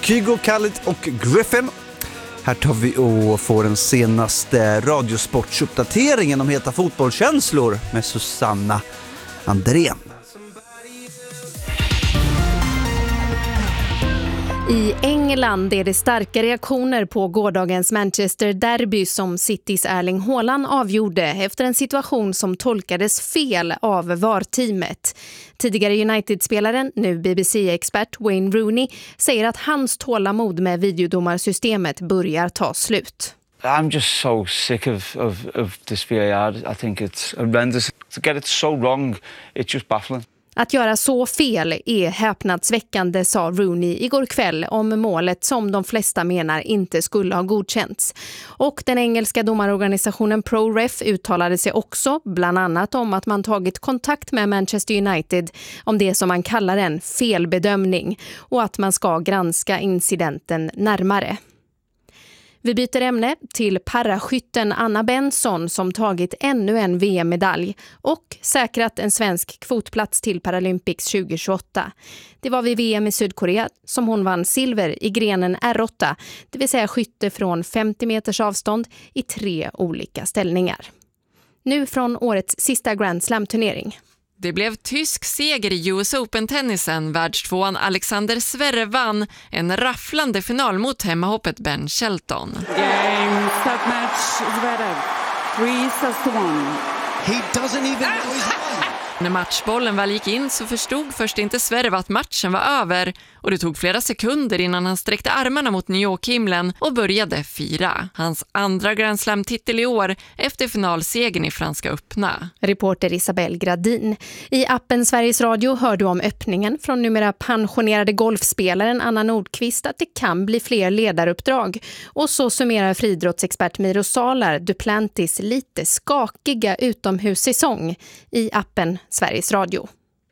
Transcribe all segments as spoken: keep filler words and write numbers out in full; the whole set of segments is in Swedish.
Kygo, Khalid och Griffin. Här tar vi och får den senaste radiosportsuppdateringen om heta fotbollskänslor med Susanna Andrén. I England är det starka reaktioner på gårdagens Manchester Derby som Citys Erling Haaland avgjorde efter en situation som tolkades fel av V A R-teamet. Tidigare United-spelaren, nu B B C-expert Wayne Rooney, säger att hans tålamod med videodomarsystemet börjar ta slut. I'm just so sick of, of, of this V A R. I think it's horrendous. To get it so wrong, it's just baffling. Att göra så fel är häpnadsväckande, sa Rooney igår kväll om målet som de flesta menar inte skulle ha godkänts. Och den engelska domarorganisationen ProRef uttalade sig också bland annat om att man tagit kontakt med Manchester United om det som man kallar en felbedömning och att man ska granska incidenten närmare. Vi byter ämne till paraskytten Anna Benson som tagit ännu en V M-medalj och säkrat en svensk kvotplats till Paralympics tjugohundratjugoåtta. Det var vid V M i Sydkorea som hon vann silver i grenen R åtta, det vill säga skytte från femtio meters avstånd i tre olika ställningar. Nu från årets sista Grand Slam-turnering. Det blev tysk seger i U S Open-tennisen. Världstvåan Alexander Zverev vann en rafflande final mot hemmahoppet Ben Shelton. Game, start match, Zverev. Three sets to one. He doesn't even know he's won. När matchbollen väl gick in så förstod först inte Zverev att matchen var över och det tog flera sekunder innan han sträckte armarna mot New York-himlen och började fira. Hans andra Grand Slam-titel i år efter finalsegern i Franska öppna. Reporter Isabel Gradin. I appen Sveriges Radio hör du om öppningen från numera pensionerade golfspelaren Anna Nordqvist att det kan bli fler ledaruppdrag. Och så summerar friidrottsexpert Miro Salar Duplantis lite skakiga utomhussäsong i appen Sveriges Radio.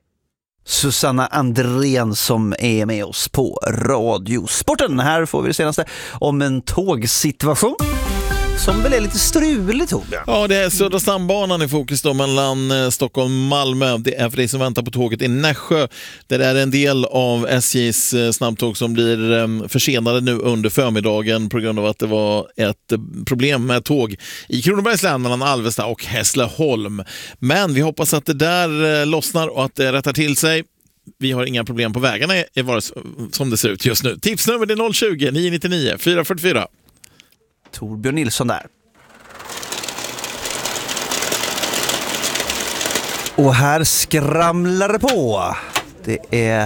Susanna Andrén som är med oss på Radiosporten. Här får vi det senaste om en tågsituation som väl är lite strulig, Torbjörn. Ja, det är Södra stambanan i fokus då mellan Stockholm och Malmö. Det är för dig som väntar på tåget i Nässjö. Det är en del av S J:s snabbtåg som blir försenade nu under förmiddagen på grund av att det var ett problem med tåg i Kronobergs län mellan Alvesta och Hässleholm. Men vi hoppas att det där lossnar och att det rättar till sig. Vi har inga problem på vägarna som det ser ut just nu. Tipsnummer är noll tjugo, nio nittionio, fyra fyrtiofyra. Torbjörn Nilsson där. Och här skramlar det på. Det är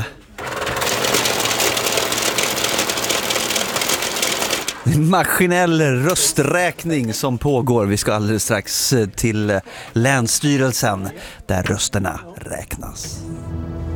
maskinell rösträkning som pågår. Vi ska alldeles strax till Länsstyrelsen där rösterna räknas.